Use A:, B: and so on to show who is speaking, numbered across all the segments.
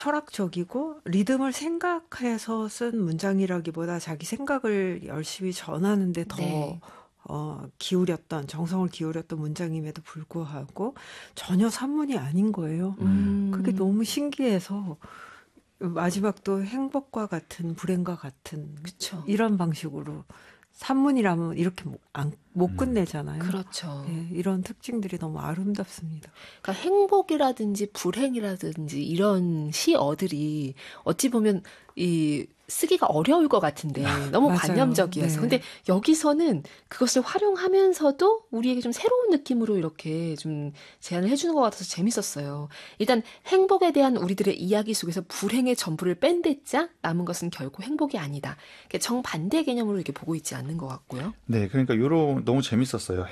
A: 철학적이고 리듬을 생각해서 쓴 문장이라기보다 자기 생각을 열심히 전하는데 더
B: 네.
A: 정성을 기울였던 문장임에도 불구하고 전혀 산문이 아닌 거예요. 그게
B: 음.
A: 너무 신기해서 마지막도 행복과 같은 불행과 같은
B: 그쵸.
A: 이런 방식으로 산문이라면 이렇게 못 끝내잖아요.
B: 그렇죠.
A: 네, 이런 특징들이 너무 아름답습니다.
B: 그러니까 행복이라든지 불행이라든지 이런 시어들이 어찌 보면 이 쓰기가 어려울 것 같은데 너무
A: 맞아요.
B: 관념적이어서.
A: 네.
B: 근데 여기서는 그것을 활용하면서도 우리에게 좀 새로운 느낌으로 이렇게 좀 제안을 해주는 것 같아서 재밌었어요. 일단 행복에 대한 우리들의 이야기 속에서 불행의 전부를 뺀댔자 남은 것은 결코 행복이 아니다. 정반대 개념으로 이렇게 보고 있지 않는 것 같고요.
C: 네, 그러니까 너무 재밌었어요.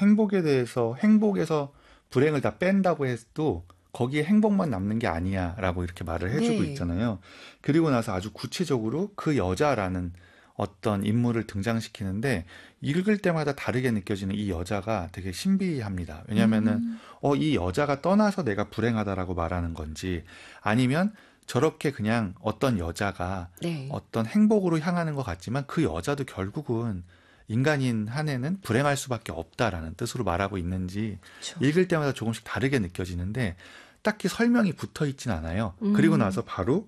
C: 행복에서 불행을 다 뺀다고 해도 거기에 행복만 남는 게 아니야라고 이렇게 말을 해주고
B: 네.
C: 있잖아요. 그리고 나서 아주 구체적으로 그 여자라는 어떤 인물을 등장시키는데 읽을 때마다 다르게 느껴지는 이 여자가 되게 신비합니다. 왜냐하면은 이 여자가 떠나서 내가 불행하다라고 말하는 건지 아니면 저렇게 그냥 어떤 여자가
B: 네.
C: 어떤 행복으로 향하는 것 같지만 그 여자도 결국은 인간인 한에는 불행할 수밖에 없다라는 뜻으로 말하고 있는지
B: 그렇죠.
C: 읽을 때마다 조금씩 다르게 느껴지는데 딱히 설명이 붙어 있진 않아요. 그리고 나서 바로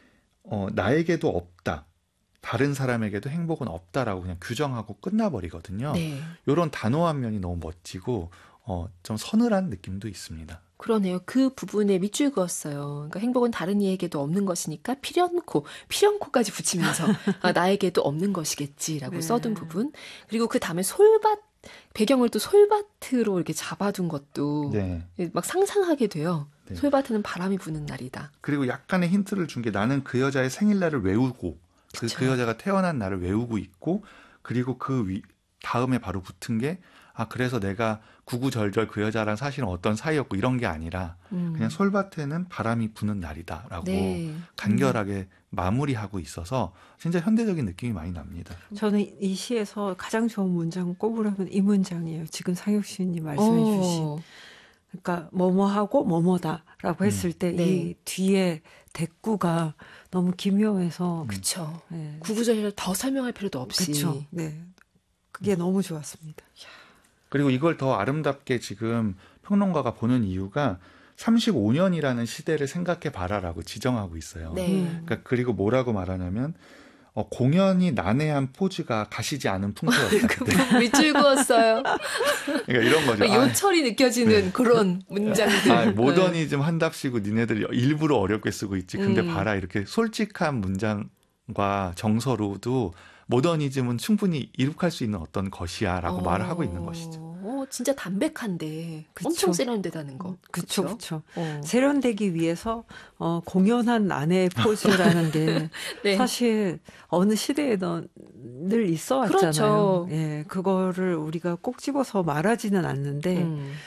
C: 나에게도 없다. 다른 사람에게도 행복은 없다라고 그냥 규정하고 끝나버리거든요.
B: 네.
C: 이런 단호한 면이 너무 멋지고 좀 서늘한 느낌도 있습니다.
B: 그러네요. 그 부분에 밑줄 그었어요. 그러니까 행복은 다른 이에게도 없는 것이니까 필연코까지 붙이면서 나에게도 없는 것이겠지라고
A: 네.
B: 써둔 부분. 그리고 그 다음에 배경을 또 솔밭으로 이렇게 잡아둔 것도
C: 네.
B: 막 상상하게 돼요.
C: 네.
B: 솔밭에는 바람이 부는 날이다.
C: 그리고 약간의 힌트를 준 게 나는 그 여자의 생일날을 외우고 그 여자가 태어난 날을 외우고 있고 그리고 다음에 바로 붙은 게 그래서 내가 구구절절 그 여자랑 사실은 어떤 사이였고 이런 게 아니라 그냥 솔밭에는 바람이 부는 날이다라고
B: 네.
C: 간결하게 마무리하고 있어서 진짜 현대적인 느낌이 많이 납니다.
A: 저는 이 시에서 가장 좋은 문장 꼽으라면 이 문장이에요. 지금 상혁 시인님 말씀해 주신. 그러니까 뭐뭐하고 뭐뭐다라고 했을 때 이 뒤에 대꾸가 너무 기묘해서.
B: 그렇죠.
A: 네.
B: 구구절절 더 설명할 필요도 없이.
A: 그렇죠. 네. 그게 너무 좋았습니다.
C: 그리고 이걸 더 아름답게 지금 평론가가 보는 이유가 35년이라는 시대를 생각해 봐라라고 지정하고 있어요.
B: 네.
C: 그러니까 그리고 뭐라고 말하냐면 공연이 난해한 포즈가 가시지 않은 풍토였다.
B: 밑줄 그었어요.
C: 그러니까 이런 거죠.
B: 요철이 느껴지는 그런 문장들.
C: 모더니즘 한답시고 니네들 일부러 어렵게 쓰고 있지. 근데 봐라 이렇게 솔직한 문장과 정서로도 모더니즘은 충분히 이룩할 수 있는 어떤 것이야 라고 말을 하고 있는 것이죠.
B: 진짜 담백한데 그쵸? 엄청 세련되다는 거.
A: 그렇죠. 세련되기 위해서 공연한 아내의 포즈라는 게 네. 사실 어느 시대에도 늘 있어 왔잖아요.
B: 그렇죠.
A: 예, 그거를 우리가 꼭 집어서 말하지는 않는데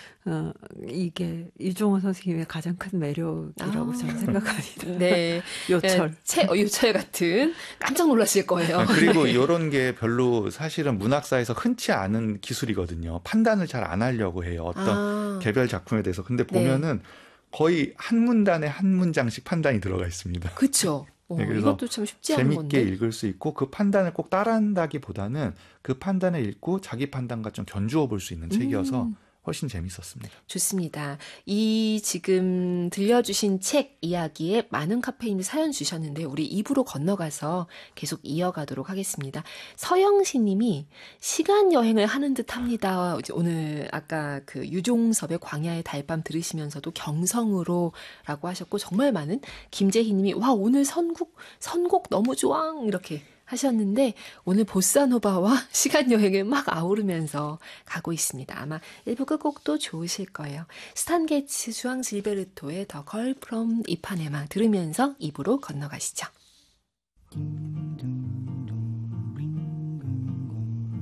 A: 이게 유종원 선생님의 가장 큰 매력이라고 저는 생각합니다.
B: 네.
A: 요철.
B: 요철 같은 깜짝 놀라실 거예요.
C: 그리고 이런 게 별로 사실은 문학사에서 흔치 않은 기술이거든요. 판단을 잘 안 하려고 해요. 어떤 개별 작품에 대해서. 근데 보면은 거의 한 문단에 한 문장씩 판단이 들어가 있습니다.
B: 그렇죠.
C: 네, 그래서
B: 이것도 참 쉽지 않은 건데.
C: 재밌게 읽을 수 있고 그 판단을 꼭 따라한다기보다는 그 판단을 읽고 자기 판단과 좀 견주어 볼 수 있는 책이어서 훨씬 재밌었습니다.
B: 좋습니다. 이 지금 들려주신 책 이야기에 많은 카페인을 사연 주셨는데 우리 입으로 건너가서 계속 이어가도록 하겠습니다. 서영시 님이 시간 여행을 하는 듯 합니다. 오늘 아까 그 유종섭의 광야의 달밤 들으시면서도 경성으로 라고 하셨고 정말 많은 김재희 님이 와 오늘 선곡 너무 좋아 이렇게 하셨는데 오늘 보사노바와 시간여행을 막 아우르면서 가고 있습니다. 아마 1부 끝곡도 좋으실 거예요. 스탄 게츠 주앙 질베르토의 더 걸 프롬 이파네마 들으면서 2부로 건너가시죠.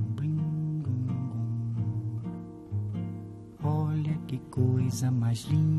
D: Olha que coisa mais linda.